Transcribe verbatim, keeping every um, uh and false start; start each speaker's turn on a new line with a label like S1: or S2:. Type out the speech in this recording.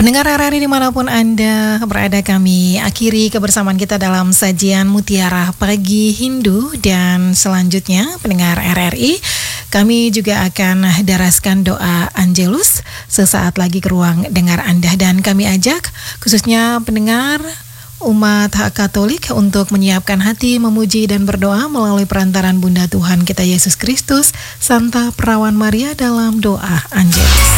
S1: Pendengar R R I dimanapun Anda berada, kami akhiri kebersamaan kita dalam sajian Mutiara Pagi Hindu. Dan selanjutnya pendengar R R I, kami juga akan daraskan doa Angelus sesaat lagi ke ruang dengar Anda. Dan kami ajak khususnya pendengar umat Katolik untuk menyiapkan hati memuji dan berdoa melalui perantaran Bunda Tuhan kita Yesus Kristus, Santa Perawan Maria dalam doa Angelus.